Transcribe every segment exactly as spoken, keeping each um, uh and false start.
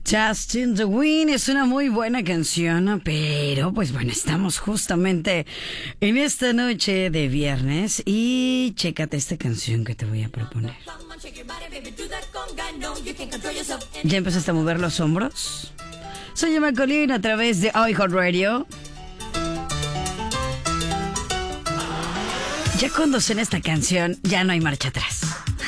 Justin the Wind es una muy buena canción, pero pues bueno, estamos justamente en esta noche de viernes y chécate esta canción que te voy a proponer. ¿Ya empezaste a mover los hombros? Soy Emma Colín a través de iHeartRadio. Ya cuando suena esta canción, ya no hay marcha atrás.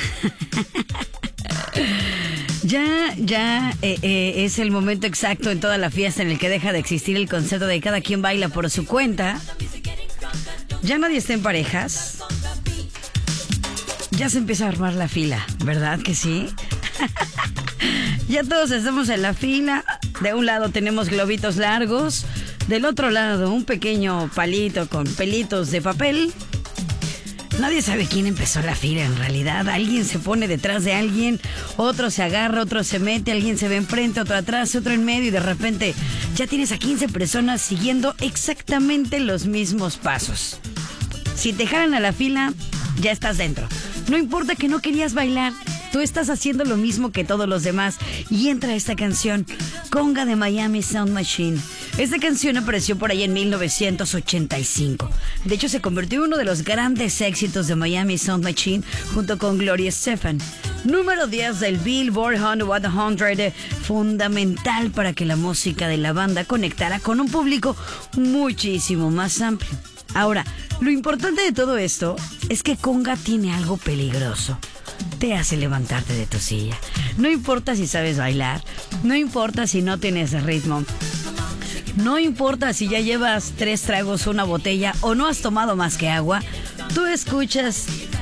Ya, ya eh, eh, es el momento exacto en toda la fiesta en el que deja de existir el concepto de cada quien baila por su cuenta. Ya nadie está en parejas. Ya se empieza a armar la fila, ¿verdad que sí? Ya todos estamos en la fila. De un lado tenemos globitos largos, del otro lado un pequeño palito con pelitos de papel. Nadie sabe quién empezó la fila en realidad. Alguien se pone detrás de alguien, otro se agarra, otro se mete, alguien se ve enfrente, otro atrás, otro en medio y de repente ya tienes a quince personas siguiendo exactamente los mismos pasos. Si te jalan a la fila, ya estás dentro. No importa que no querías bailar, tú estás haciendo lo mismo que todos los demás. Y entra esta canción, Conga de Miami Sound Machine. Esta canción apareció por ahí en mil novecientos ochenta y cinco. De hecho, se convirtió en uno de los grandes éxitos de Miami Sound Machine junto con Gloria Estefan. Número diez del Billboard Hot cien, fundamental para que la música de la banda conectara con un público muchísimo más amplio. Ahora, lo importante de todo esto es que Conga tiene algo peligroso. Te hace levantarte de tu silla. No importa si sabes bailar, no importa si no tienes ritmo, no importa si ya llevas tres tragos, una botella o no has tomado más que agua, tú escuchas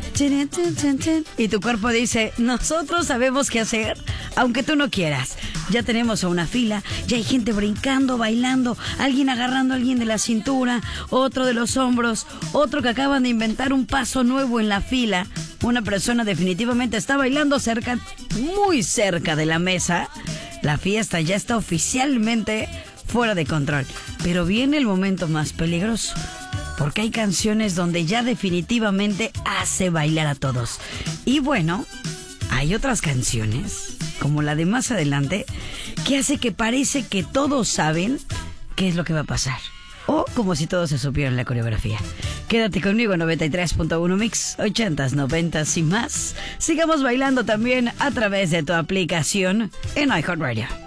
y tu cuerpo dice, nosotros sabemos qué hacer, aunque tú no quieras. Ya tenemos a una fila, ya hay gente brincando, bailando, alguien agarrando a alguien de la cintura, otro de los hombros, otro que acaban de inventar un paso nuevo en la fila. Una persona definitivamente está bailando cerca, muy cerca de la mesa. La fiesta ya está oficialmente fuera de control. Pero viene el momento más peligroso, porque hay canciones donde ya definitivamente hace bailar a todos. Y bueno, hay otras canciones, como la de más adelante, que hace que parece que todos saben qué es lo que va a pasar. O como si todos se supieran la coreografía. Quédate conmigo en noventa y tres punto uno Mix, ochentas, noventas y más. Sigamos bailando también a través de tu aplicación en iHeartRadio.